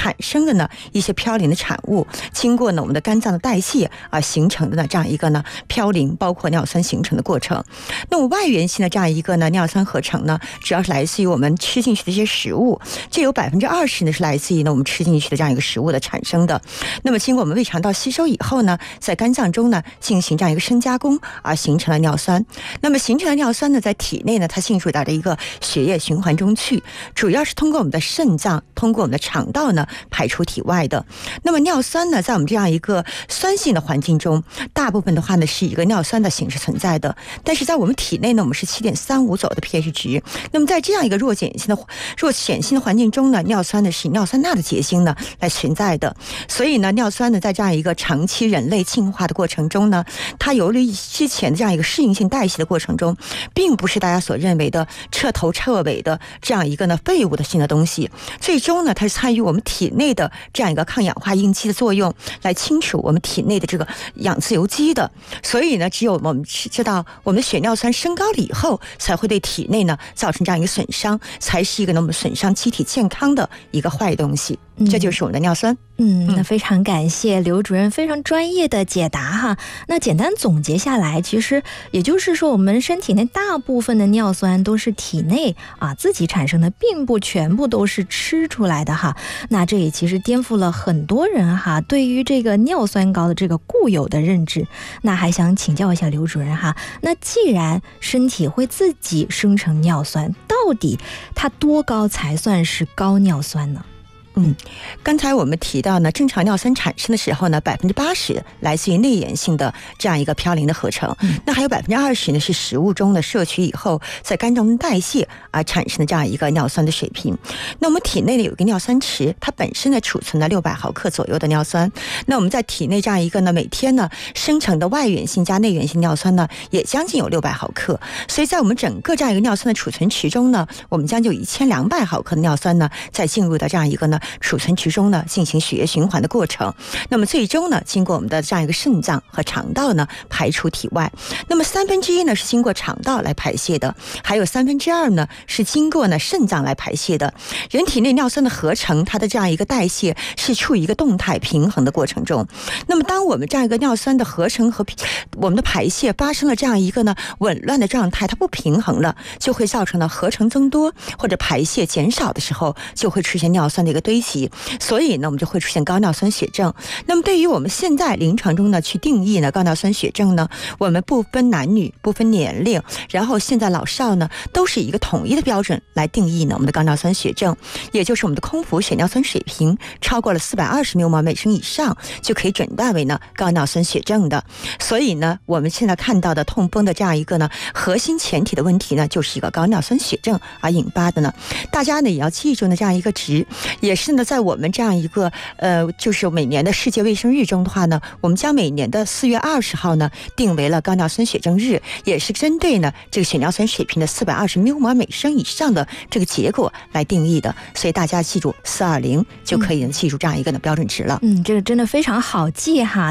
产生的呢一些嘌呤的产物，经过呢我们的肝脏的代谢形成的呢这样一个呢嘌呤包括尿酸形成的过程。那么外源性的这样一个呢尿酸合成呢，主要是来自于我们吃进去的一些食物，这有20%呢是来自于呢我们吃进去的这样一个食物的产生的。那么经过我们胃肠道吸收以后呢，在肝脏中呢进行这样一个深加工形成了尿酸。那么形成的尿酸呢，在体内呢它进入到了一个血液循环中去，主要是通过我们的肾脏，通过我们的肠道呢排出体外的。那么尿酸呢，在我们这样一个酸性的环境中，大部分的话呢是一个尿酸的形式存在的，但是在我们体内呢，我们是7.35左右的 pH 值。那么在这样一个弱碱性的环境中呢，尿酸呢是以尿酸钠的结晶呢来存在的。所以呢，尿酸呢在这样一个长期人类进化的过程中呢，它由于之前的这样一个适应性代谢的过程中，并不是大家所认为的彻头彻尾的这样一个呢废物的性的东西，最终呢它是参与我们体内的这样一个抗氧化应激的作用，来清除我们体内的这个氧自由基的。所以呢，只有我们知道我们的血尿酸升高了以后，才会对体内呢造成这样一个损伤，才是一个呢我们损伤机体健康的一个坏东西。这就是我们的尿酸。 那非常感谢刘主任非常专业的解答哈。那简单总结下来，其实也就是说我们身体内大部分的尿酸都是体内自己产生的，并不全部都是吃出来的哈。那这也其实颠覆了很多人哈对于这个尿酸高的这个固有的认知。那还想请教一下刘主任哈，那既然身体会自己生成尿酸，到底它多高才算是高尿酸呢？ 刚才我们提到呢，正常尿酸产生的时候呢，80%来自于内源性的这样一个嘌呤的合成，那还有20%呢是食物中的摄取以后在肝中代谢产生的这样一个尿酸的水平。那我们体内呢有一个尿酸池，它本身呢储存了600毫克左右的尿酸。那我们在体内这样一个呢每天呢生成的外源性加内源性尿酸呢也将近有600毫克，所以在我们整个这样一个尿酸的储存池中呢，我们将就有1200毫克的尿酸呢再进入到这样一个呢储存池中呢进行血液循环的过程，那么最终呢经过我们的这样一个肾脏和肠道呢排出体外。那么1/3呢是经过肠道来排泄的，还有2/3呢是经过呢肾脏来排泄的。人体内尿酸的合成，它的这样一个代谢是处于一个动态平衡的过程中。那么当我们这样一个尿酸的合成和我们的排泄发生了这样一个呢紊乱的状态，它不平衡了，就会造成呢合成增多或者排泄减少的时候，就会出现尿酸的一个堆积，所以呢我们就会出现高尿酸血症。那么对于我们现在临床中呢去定义呢高尿酸血症呢，我们不分男女不分年龄，然后现在老少呢都是以一个统一的标准来定义呢我们的高尿酸血症，也就是我们的空腹血尿酸水平超过了420缪摩尔每升以上，就可以诊断为呢高尿酸血症的。所以呢我们现在看到的痛风的这样一个呢核心前提的问题呢，就是一个高尿酸血症而引发的呢。大家呢也要记住呢这样一个值，也是呢在我们这样一个就是每年的世界卫生日中的话呢，我们将每年的4月20号呢定为了高尿酸血症日，也是针对呢这个血尿酸水平的420缪摩尔每升以上的这个结果来定义的。所以大家记住420就可以记住这样一个的标准值了。 这个真的非常好记哈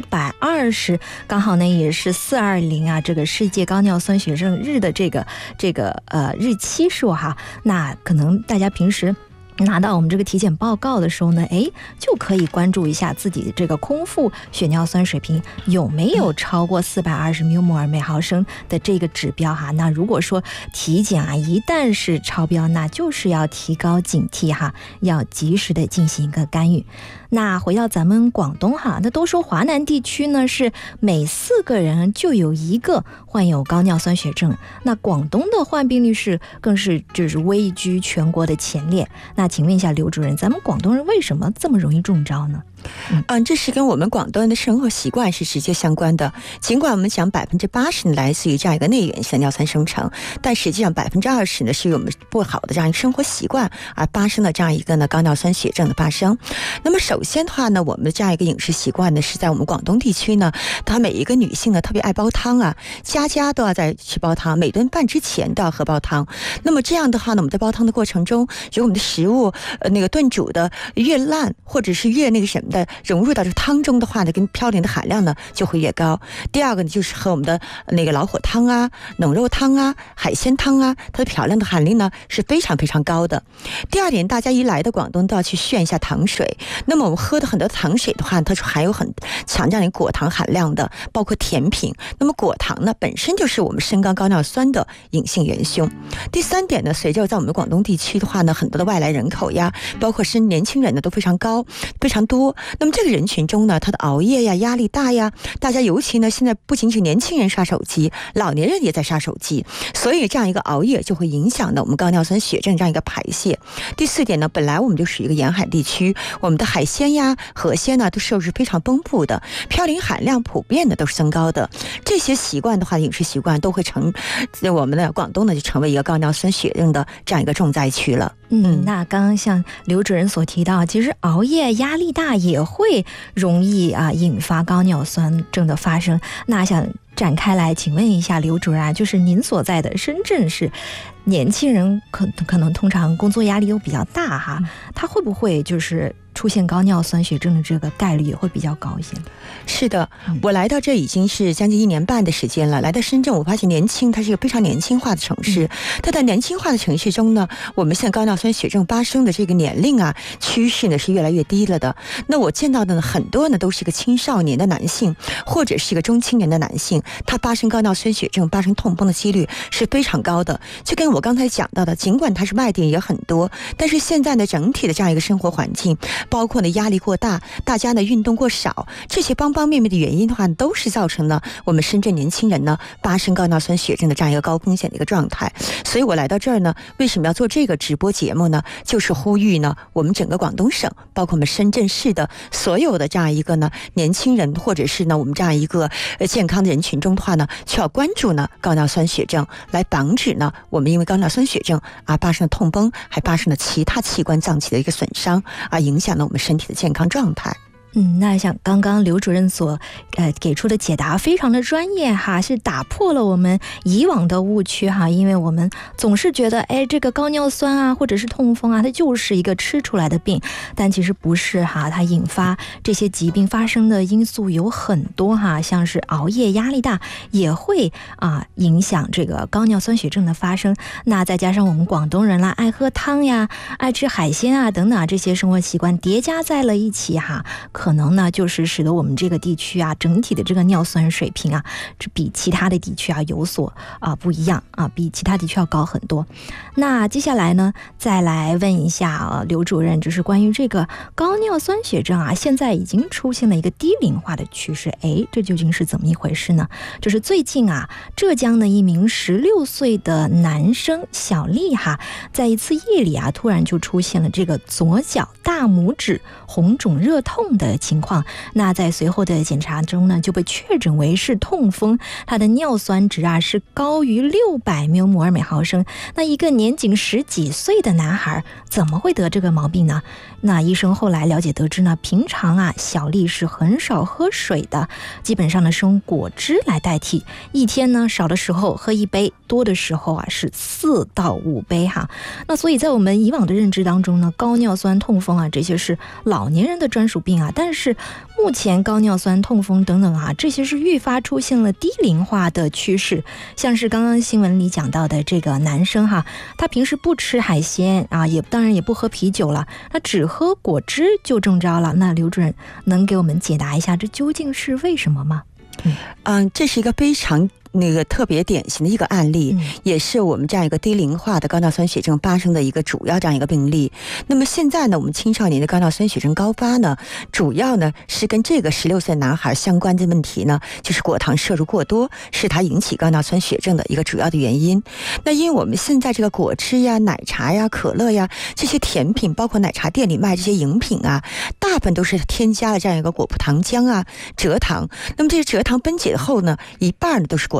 ，420刚好呢也是420这个世界高尿酸血症日的这个日期数哈。那可能大家平时拿到我们这个体检报告的时候呢，就可以关注一下自己的这个空腹血尿酸水平有没有超过420缪摩尔每毫升的这个指标哈。那如果说体检一旦是超标，那就是要提高警惕哈，要及时的进行一个干预。那回到咱们广东哈，那都说华南地区呢是每4个人就有1个患有高尿酸血症，那广东的患病率更是就是位居全国的前列。那请问一下刘主任，咱们广东人为什么这么容易中招呢？ 这是跟我们广东人的生活习惯是直接相关的。尽管我们讲80%来自于这样一个内源性尿酸生成，但实际上20%呢是由我们不好的这样一个生活习惯而发生的这样一个呢高尿酸血症的发生。那么首先的话呢，我们的这样一个饮食习惯呢是在我们广东地区呢，它每一个女性呢特别爱煲汤家家都要在吃煲汤，每顿饭之前都要喝煲汤。那么这样的话呢，我们在煲汤的过程中，如果我们的食物那个炖煮的越烂或者是越那个什么的融入到这个汤中的话呢，跟嘌呤的含量呢就会越高。第二个呢，就是和我们的那个老火汤啊、冷肉汤啊、海鲜汤啊，它的嘌呤的含量呢是非常非常高的。第二点，大家一来到广东都要去炫一下糖水。那么我们喝的很多糖水的话，它是含有很强这样的果糖含量的，包括甜品。那么果糖呢本身就是我们升高高尿酸的隐性元凶。第三点呢，随着在我们广东地区的话呢，很多的外来人口呀，包括是年轻人呢都非常高非常多。那么这个人群中呢，他的熬夜呀、压力大呀，大家尤其呢现在不仅是年轻人刷手机，老年人也在刷手机，所以这样一个熬夜就会影响到我们高尿酸血症这样一个排泄。第四点呢，本来我们就是一个沿海地区，我们的海鲜呀、河鲜呢都摄入是非常丰富的，嘌呤含量普遍的都是增高的。这些习惯的话，饮食习惯都会我们的广东呢就成为一个高尿酸血症的这样一个重灾区了。 那刚刚像刘主任所提到，其实熬夜、压力大也会容易引发高尿酸症的发生。那想展开来请问一下刘主任，就是您所在的深圳市，年轻人可能通常工作压力又比较大哈，他会不会就是出现高尿酸血症的这个概率也会比较高一些？ 是的，我来到这已经是将近1年半的时间了。来到深圳，我发现它是一个非常年轻化的城市。它在年轻化的城市中呢，我们现在高尿酸血症发生的这个年龄啊，趋势呢是越来越低了的。那我见到的呢，很多呢都是一个青少年的男性，或者是一个中青年的男性，他发生高尿酸血症、发生痛风的几率是非常高的。就跟我刚才讲到的，尽管它是外地人也很多，但是现在呢，整体的这样一个生活环境，包括呢压力过大，大家呢运动过少，这些方方面面的原因的话，都是造成了我们深圳年轻人呢发生高尿酸血症的这样一个高风险的一个状态。所以我来到这儿呢，为什么要做这个直播节目呢？就是呼吁呢，我们整个广东省，包括我们深圳市的所有的这样一个呢年轻人，或者是呢我们这样一个健康的人群中的话呢，需要关注呢高尿酸血症，来防止呢我们因为高尿酸血症发生了痛风，还发生了其他器官脏器的一个损伤，影响了我们身体的健康状态。 那像刚刚刘主任所给出的解答非常的专业哈，是打破了我们以往的误区哈，因为我们总是觉得这个高尿酸啊或者是痛风啊，它就是一个吃出来的病，但其实不是哈，它引发这些疾病发生的因素有很多哈，像是熬夜、压力大也会影响这个高尿酸血症的发生。那再加上我们广东人啦，爱喝汤呀、爱吃海鲜啊等等这些生活习惯叠加在了一起哈，可能呢就是使得我们这个地区整体的这个尿酸水平这比其他的地区有所不一样比其他地区要高很多。那接下来呢，再来问一下刘主任，就是关于这个高尿酸血症现在已经出现了一个低龄化的趋势，这究竟是怎么一回事呢？就是最近浙江的一名16岁的男生小丽在一次夜里突然就出现了这个左脚大拇指红肿热痛的情况，那在随后的检查中呢，就被确诊为是痛风，他的尿酸值是高于600缪摩尔每毫升。那一个年仅10几岁的男孩怎么会得这个毛病呢？那医生后来了解得知呢，平常小丽是很少喝水的，基本上呢是用果汁来代替，一天呢少的时候喝1杯，多的时候是4到5杯那所以在我们以往的认知当中呢，高尿酸、痛风这些是老年人的专属病但是目前高尿酸、痛风等等这些是愈发出现了低龄化的趋势。像是刚刚新闻里讲到的这个男生他平时不吃海鲜当然也不喝啤酒了，他只喝果汁就中招了。那刘主任能给我们解答一下这究竟是为什么吗？ 这是一个非常特别典型的一个案例，也是我们这样一个低龄化的高尿酸血症发生的一个主要这样一个病例。那么现在呢，我们青少年的高尿酸血症高发呢，主要呢是跟这个16岁男孩相关的问题呢，就是果糖摄入过多，是他引起高尿酸血症的一个主要的原因。那因为我们现在这个果汁呀、奶茶呀、可乐呀这些甜品，包括奶茶店里卖这些饮品大部分都是添加了这样一个果葡糖浆蔗糖。那么这些蔗糖分解后呢，一半呢都是果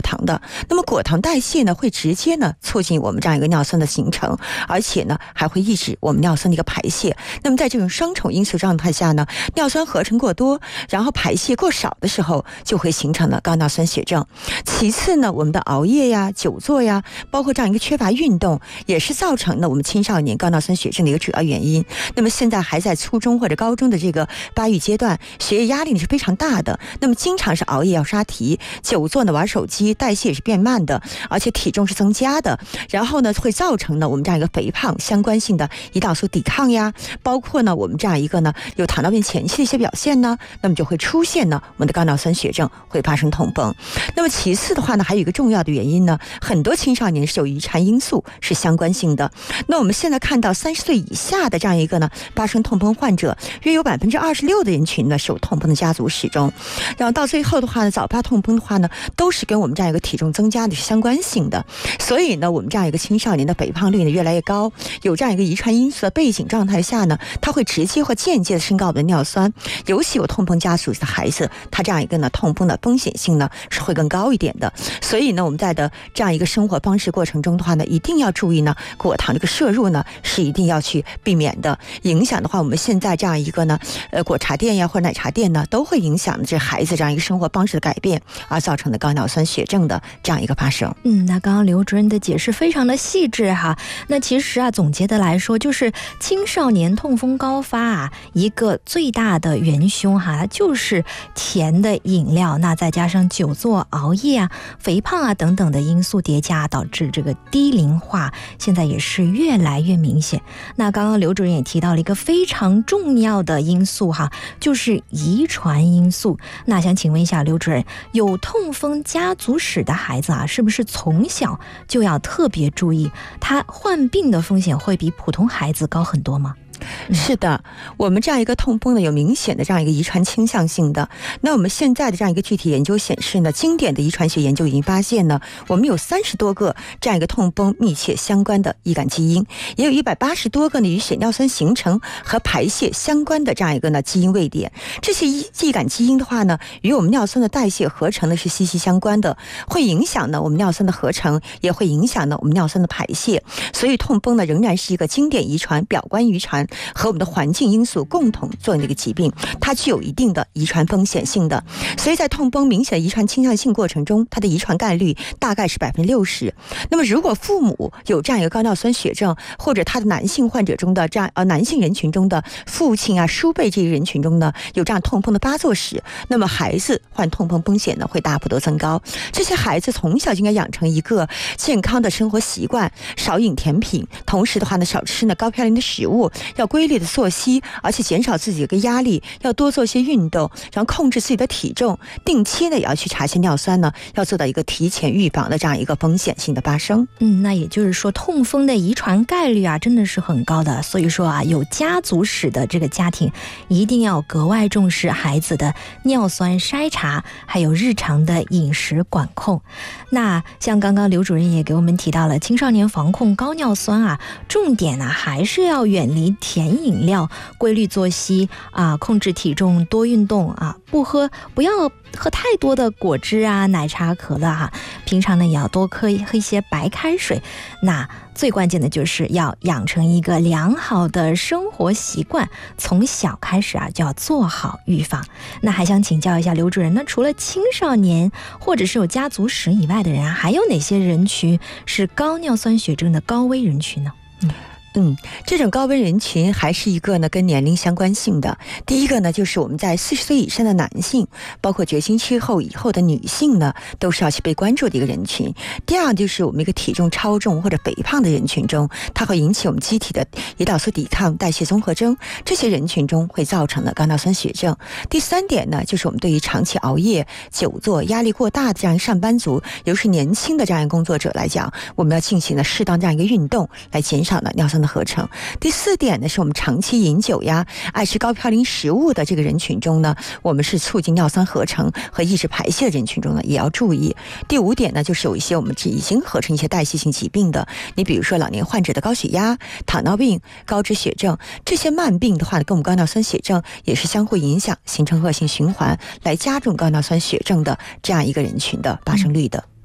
糖的。那么果糖代谢呢，会直接呢促进我们这样一个尿酸的形成，而且呢还会抑制我们尿酸的一个排泄。那么在这种双重因素状态下呢，尿酸合成过多，然后排泄过少的时候，就会形成了高尿酸血症。其次呢，我们的熬夜呀、久坐呀，包括这样一个缺乏运动，也是造成了我们青少年高尿酸血症的一个主要原因。那么现在还在初中或者高中的这个发育阶段，学业压力呢是非常大的，那么经常是熬夜要刷题，久坐呢玩手机，代谢也是变慢的，而且体重是增加的，然后呢会造成呢我们这样一个肥胖相关性的胰岛素抵抗呀，包括呢我们这样一个呢有糖尿病前期的一些表现呢，那么就会出现呢我们的高尿酸血症，会发生痛风。那么其次的话呢，还有一个重要的原因呢，很多青少年是有遗传因素是相关性的。那我们现在看到30岁以下的这样一个呢发生痛风患者，约有26%的人群呢是有痛风的家族史中，然后到最后的话呢，早发痛风的话呢，都是跟我们这样一个体重增加的是相关性的。所以呢，我们这样一个青少年的肥胖率呢越来越高，有这样一个遗传因素的背景状态下呢，它会直接或间接的升高我们的尿酸，尤其有痛风家族的孩子，他这样一个呢痛风的风险性呢是会更高一点的。所以呢，我们在的这样一个生活方式过程中的话呢，一定要注意呢果糖这个摄入呢是一定要去避免的。影响的话，我们现在这样一个呢果茶店呀或者奶茶店呢，都会影响这孩子这样一个生活方式的改变，而造成的高尿酸血症的这样一个发生。 那刚刚刘主任的解释非常的细致哈。那其实啊，总结的来说，就是青少年痛风高发啊，一个最大的元凶哈，它就是甜的饮料，那再加上久坐、熬夜啊、肥胖啊等等的因素叠加，导致这个低龄化现在也是越来越明显。那刚刚刘主任也提到了一个非常重要的因素哈，就是遗传因素。那想请问一下刘主任，有痛风家族史的孩子啊，是不是从小就要特别注意，他患病的风险会比普通孩子高很多吗？ 是的，我们这样一个痛风呢，有明显的这样一个遗传倾向性的。那我们现在的这样一个具体研究显示呢，经典的遗传学研究已经发现呢，我们有30多个这样一个痛风密切相关的易感基因，也有180多个呢与血尿酸形成和排泄相关的这样一个呢基因位点。这些易感基因的话呢，与我们尿酸的代谢合成呢是息息相关的，会影响呢我们尿酸的合成，也会影响呢我们尿酸的排泄。所以痛风呢仍然是一个经典遗传、表观遗传和我们的环境因素共同作用的一个疾病，它具有一定的遗传风险性的。所以在痛风明显遗传倾向性过程中，它的遗传概率大概是60%。那么如果父母有这样一个高尿酸血症，或者他的男性患者中的这样男性人群中的父亲啊、叔辈这些人群中呢有这样痛风的发作史，那么孩子患痛风风险呢会大幅度增高。这些孩子从小就应该养成一个健康的生活习惯，少饮甜品，同时的话呢少吃呢高嘌呤的食物，要规律的作息，而且减少自己的一个压力，要多做些运动，然后控制自己的体重，定期呢也要去查些尿酸呢，要做到一个提前预防的这样一个风险性的发生。 那也就是说痛风的遗传概率啊真的是很高的，所以说啊有家族史的这个家庭一定要格外重视孩子的尿酸筛查，还有日常的饮食管控。那像刚刚刘主任也给我们提到了青少年防控高尿酸啊，重点呢还是要远离甜饮料，规律作息啊，控制体重，多运动啊，不要喝太多的果汁啊、奶茶、可乐哈。平常呢也要多喝一些白开水。那最关键的就是要养成一个良好的生活习惯，从小开始啊就要做好预防。那还想请教一下刘主任，那除了青少年或者是有家族史以外的人啊，还有哪些人群是高尿酸血症的高危人群呢？ 这种高危人群还是一个呢跟年龄相关性的。第一个呢就是我们在40岁以上的男性，包括绝经期后以后的女性呢，都是要去被关注的一个人群。第二就是我们一个体重超重或者肥胖的人群中，它会引起我们机体的胰岛素抵抗、代谢综合征，这些人群中会造成的高尿酸血症。第三点呢，就是我们对于长期熬夜、久坐、压力过大的这样一个上班族，尤其是年轻的这样一个工作者来讲，我们要进行呢适当这样一个运动，来减少呢尿酸的合成。第四点呢，是我们长期饮酒呀、爱吃高嘌呤食物的这个人群中呢，我们是促进尿酸合成和抑制排泄的人群中呢，也要注意。第五点呢，就是有一些我们已经合成一些代谢性疾病的，你比如说老年患者的高血压、糖尿病、高脂血症，这些慢病的话呢，跟我们高尿酸血症也是相互影响，形成恶性循环，来加重高尿酸血症的这样一个人群的发生率的。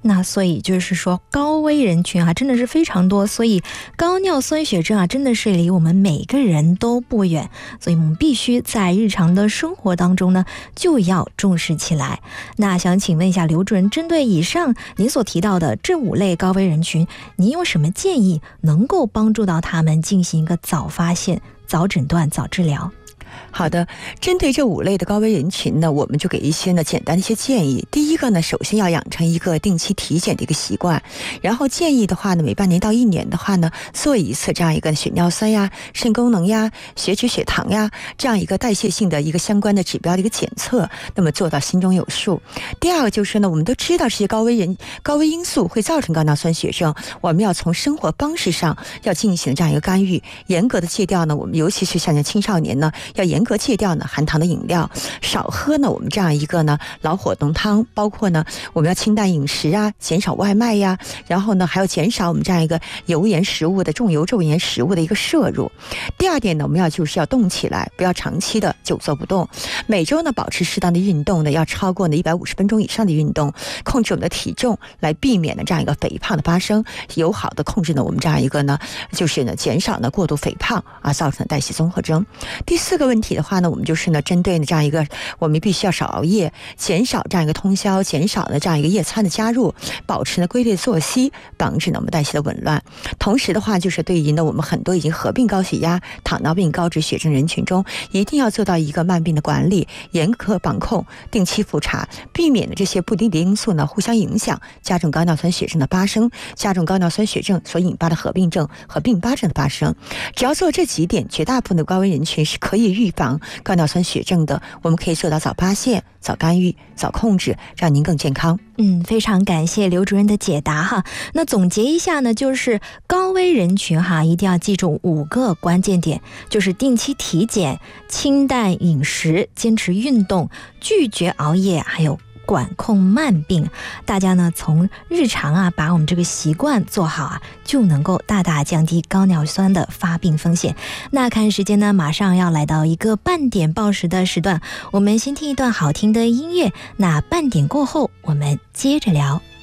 那所以就是说高危人群啊真的是非常多，所以高尿酸血症啊真的是离我们每个人都不远，所以我们必须在日常的生活当中呢就要重视起来。那想请问一下刘主任，针对以上您所提到的这5类高危人群，您有什么建议能够帮助到他们进行一个早发现、早诊断、早治疗？ 好的，针对这5类的高危人群呢，我们就给一些简单的一些建议。第一个呢，首先要养成一个定期体检的一个习惯，然后建议的话呢，每半年到1年的话呢，做一次这样一个血尿酸呀、肾功能呀、血脂、血糖呀这样一个代谢性的一个相关的指标的一个检测，那么做到心中有数。第二个就是呢，我们都知道这些高危因素会造成高尿酸血症，我们要从生活方式上要进行这样一个干预，严格的戒掉呢，我们尤其是像青少年呢，要严格戒掉呢含糖的饮料，少喝呢我们这样一个呢老火浓汤，包括呢我们要清淡饮食啊，减少外卖呀，然后呢还要减少我们这样一个油盐食物的重油重盐食物的一个摄入。第二点呢，我们就是要动起来，不要长期的久坐不动，每周呢保持适当的运动呢，要超过呢150分钟以上的运动，控制我们的体重，来避免呢这样一个肥胖的发生，友好的控制呢我们这样一个呢就是呢减少呢过度肥胖啊造成的代谢综合征。第4个问题的话呢，我们就是呢针对呢这样一个，我们必须要少熬夜，减少这样一个通宵，减少呢这样一个夜餐的加入，保持呢规律的作息，防止呢我们代谢的紊乱。同时的话，就是对于呢我们很多已经合并高血压、糖尿病、高脂血症人群中，一定要做到一个慢病的管理，严格防控，定期复查，避免呢这些不利的因素呢互相影响，加重高尿酸血症的发生，加重高尿酸血症所引发的合并症和并发症的发生。只要做这几点，绝大部分的高危人群是可以预防高尿酸血症的，我们可以做到早发现、早干预、早控制，让您更健康。 非常感谢刘主任的解答哈。那总结一下呢，就是高危人群哈，一定要记住5个关键点，就是定期体检、清淡饮食、坚持运动、拒绝熬夜，还有管控慢病。大家呢从日常啊把我们这个习惯做好啊，就能够大大降低高尿酸的发病风险。那看时间呢，马上要来到一个半点报时的时段，我们先听一段好听的音乐，那半点过后我们接着聊。